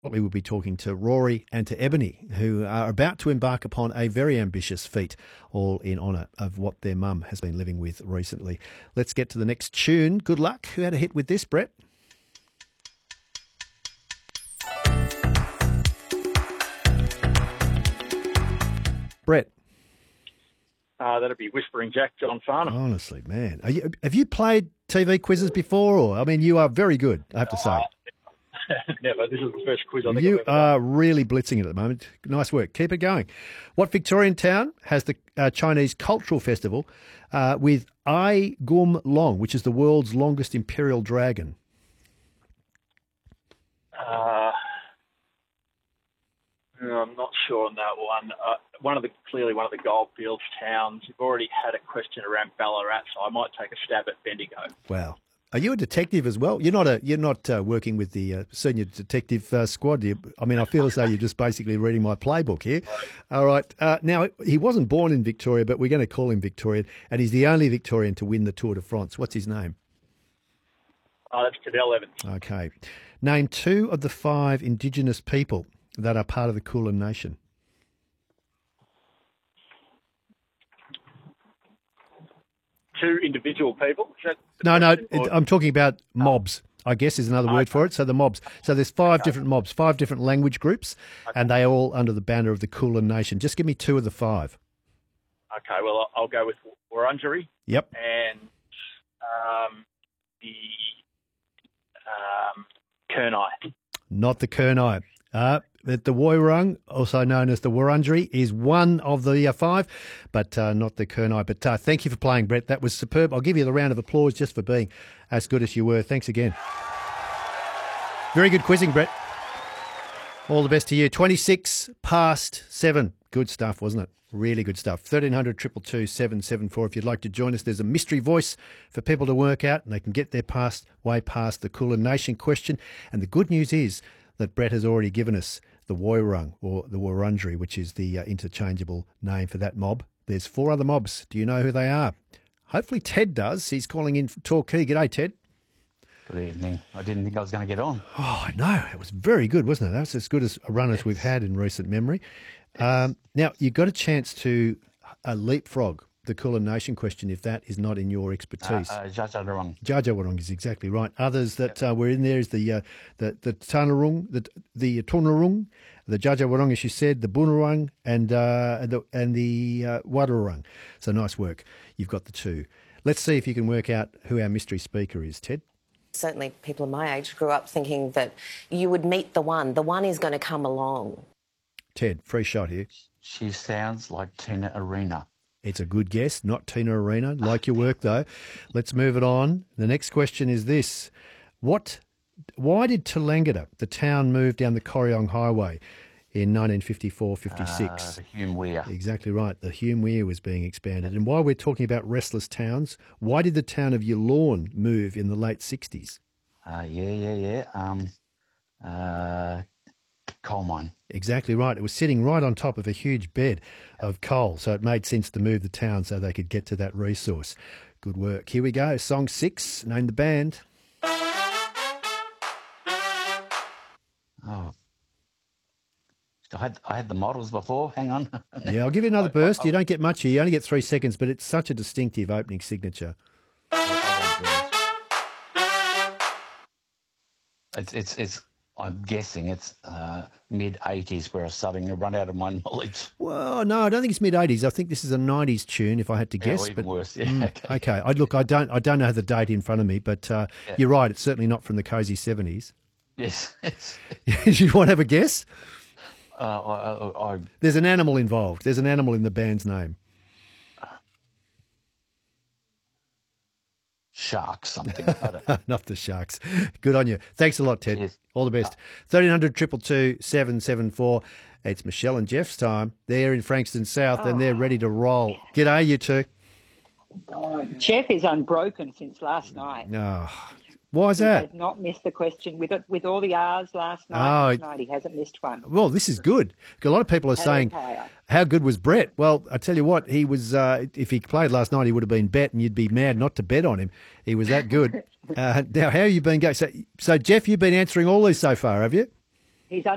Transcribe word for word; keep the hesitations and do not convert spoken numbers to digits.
We will be talking to Rory and to Ebony, who are about to embark upon a very ambitious feat, all in honour of what their mum has been living with recently. Let's get to the next tune. Good luck. Who had a hit with this, Brett? Brett. Uh, that'd be Whispering Jack, John Farnham. Honestly, man. Are you, have you played T V quizzes before? Or I mean, you are very good, I have to say. Uh, never. This is the first quiz I think You I've ever are done. really blitzing it at the moment. Nice work. Keep it going. What Victorian town has the uh, Chinese Cultural Festival uh, with Ai Gum Long, which is the world's longest imperial dragon? Uh, I'm not sure on that one. Uh, one of the clearly one of the goldfields towns. You've already had a question around Ballarat, so I might take a stab at Bendigo. Wow. Are you a detective as well? You're not a. You're not uh, working with the uh, senior detective uh, squad. You, I mean, I feel as though you're just basically reading my playbook here. All right. Uh, now, he wasn't born in Victoria, but we're going to call him Victorian, and he's the only Victorian to win the Tour de France. What's his name? Oh, that's Cadell Evans. Okay. Name two of the five Indigenous people that are part of the Kulin Nation. Two individual people? Is that the No, no, question, it, or- I'm talking about mobs, I guess is another word for it. So the mobs. So there's five different mobs, five different language groups, and they are all under the banner of the Kulin Nation. Just give me two of the five. Okay, well, I'll I'll go with Wurundjeri Yep. and um, the um, Kurnai. Not the Kurnai. Uh, the, the Woiwurrung, also known as the Wurundjeri, is one of the uh, five, but uh, not the Kurnai. But uh, thank you for playing, Brett. That was superb. I'll give you the round of applause just for being as good as you were. Thanks again. Very good quizzing, Brett. All the best to you. twenty-six past seven. Good stuff, wasn't it? Really good stuff. thirteen hundred, two two two, seven seven four. If you'd like to join us, there's a mystery voice for people to work out, and they can get their past way past the Kulin Nation question. And the good news is that Brett has already given us the Woiwurrung, or the Wurundjeri, which is the uh, interchangeable name for that mob. There's four other mobs. Do you know who they are? Hopefully Ted does. He's calling in from Torquay. G'day, Ted. Good evening. I didn't think I was going to get on. Oh, I know. It was very good, wasn't it? That was as good as a run as we've had in recent memory. Um, now, you got a chance to uh, leapfrog the Kulin Nation question if that is not in your expertise. Uh, uh, Jajarurrung. Jajarurrung is exactly right. Others that uh, were in there is the uh, the the Tanarung, the the Tornarung, the Jajarurrung, as you said, the Bunurong, and uh, and the and the uh, Wadurrung. So nice work. You've got the two. Let's see if you can work out who our mystery speaker is, Ted. Certainly people of my age grew up thinking that you would meet the one. The one is going to come along. Ted, free shot here. She sounds like Tina Arena. It's a good guess, not Tina Arena. Like your work, though. Let's move it on. The next question is this. What? Why did Tallangatta, the town, move down the Corryong Highway in nineteen fifty-four fifty-six? Uh, the Hume Weir. Exactly right. The Hume Weir was being expanded. And while we're talking about restless towns, why did the town of Yallourn move in the late sixties? Uh, yeah, yeah, yeah. Um, uh, coal mine. Exactly right. It was sitting right on top of a huge bed of coal, so it made sense to move the town so they could get to that resource. Good work. Here we go. Song six. Name the band. Oh. I had, I had the models before. Hang on. Yeah, I'll give you another burst. You don't get much here. You only get three seconds, but it's such a distinctive opening signature. It's, it's, it's, I'm guessing it's uh, mid eighties where I'm starting to run out of my knowledge. Well, no, I don't think it's mid eighties. I think this is a nineties tune, if I had to Yeah, guess. or even but, worse. Yeah, mm, okay. okay. I, look, I don't, I don't know the date in front of me, but uh, Yeah. you're right. It's certainly not from the cosy seventies. Yes. yes. Do you want to have a guess? Uh, I, I, I, There's an animal involved. There's an animal in the band's name. shark something. I don't know. Not the Sharks. Good on you. Thanks a lot, Ted. Cheers. All the best. thirteen hundred, two two two, seven seven four. It's Michelle and Jeff's time. They're in Frankston South and they're ready to roll. G'day, you two. Jeff is unbroken since last night. Oh, why is He that? has not missed the question with it with all the R's last Oh, night. it- This night he hasn't missed one. Well, this is good. A lot of people are saying, Higher. how good was Brett? Well, I tell you what, he was. Uh, if he played last night, he would have been bet, and you'd be mad not to bet on him. He was that good. uh, now, how have you been going? So, so, Jeff, you've been answering all these so far, have you? He's